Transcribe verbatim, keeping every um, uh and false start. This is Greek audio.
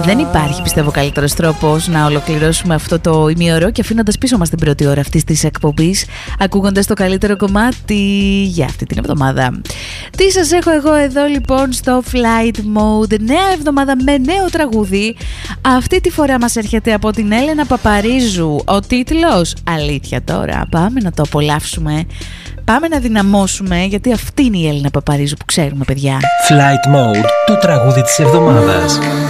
Δεν υπάρχει, πιστεύω, καλύτερος τρόπος να ολοκληρώσουμε αυτό το ημίωρο και αφήνοντας πίσω μας την πρώτη ώρα αυτής της εκπομπής, ακούγοντας το καλύτερο κομμάτι για αυτή την εβδομάδα. Τι σας έχω εγώ εδώ λοιπόν στο Flight Mode, νέα εβδομάδα με νέο τραγούδι. Αυτή τη φορά μας έρχεται από την Έλενα Παπαρίζου. Ο τίτλος, αλήθεια τώρα, πάμε να το απολαύσουμε. Πάμε να δυναμώσουμε, γιατί αυτή είναι η Έλληνα Παπαρίζου που ξέρουμε, παιδιά. Flight Mode, το τραγούδι της εβδομάδας.